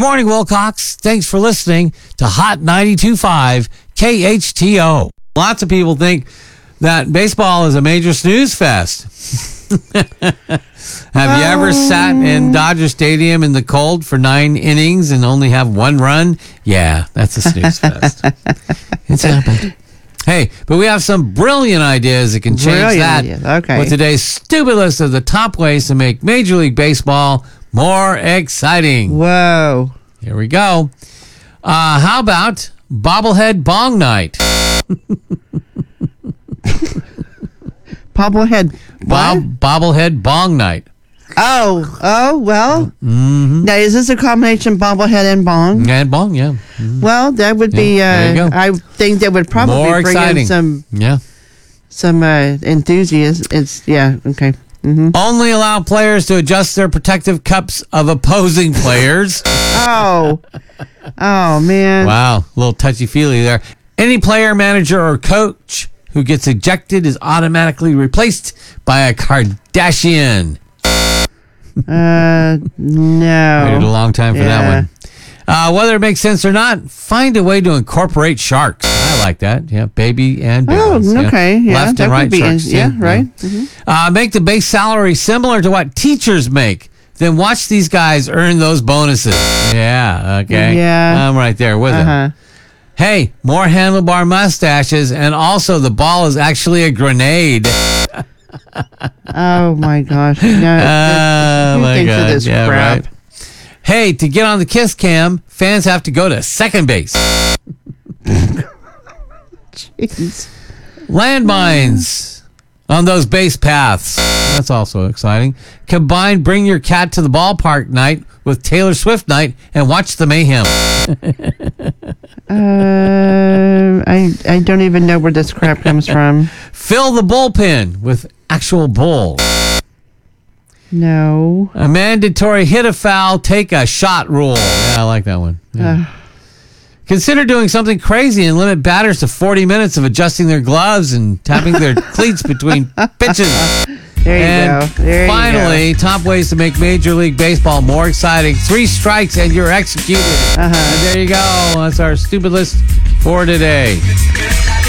Good morning, Wilcox. Thanks for listening to Hot 92.5 KHTO. Lots of people think that baseball is a major snooze fest. Have you ever sat in Dodger Stadium in the cold for 9 innings and only have 1 run? Yeah, that's a snooze fest. It's happened. Hey, but we have some brilliant ideas that can change that with today's stupid list of the top ways to make Major League Baseball more exciting. Whoa. Here we go. How about bobblehead bong night? Bobblehead bong night. Oh, well. Mm-hmm. Now, is this a combination bobblehead and bong? And bong, yeah. Mm-hmm. Well, that would be, I think that would probably more bring exciting. in some enthusiasts. Okay. Mm-hmm. Only allow players to adjust their protective cups of opposing players. Oh, man. Wow, a little touchy-feely there. Any player, manager, or coach who gets ejected is automatically replaced by a Kardashian. No. Waited a long time for that one. Whether it makes sense or not, find a way to incorporate sharks. I like that. Yeah, baby and big ones. Okay. Yeah, left and right sharks. Right. Mm-hmm. Make the base salary similar to what teachers make. Then watch these guys earn those bonuses. Yeah, okay. Yeah. I'm right there with it. Hey, more handlebar mustaches, and also the ball is actually a grenade. Oh, my gosh. No, my God. This yeah, crap? Right. Hey, to get on the Kiss Cam, fans have to go to second base. Jeez. Landmines on those base paths. That's also exciting. Combine Bring Your Cat to the Ballpark night with Taylor Swift night and watch the mayhem. I don't even know where this crap comes from. Fill the bullpen with actual bull. No. A mandatory hit a foul, take a shot rule. Yeah, I like that one. Yeah. Consider doing something crazy and limit batters to 40 minutes of adjusting their gloves and tapping their cleats between pitches. There you go. Finally, top ways to make Major League Baseball more exciting. 3 strikes and you're executed. And there you go. That's our stupid list for today.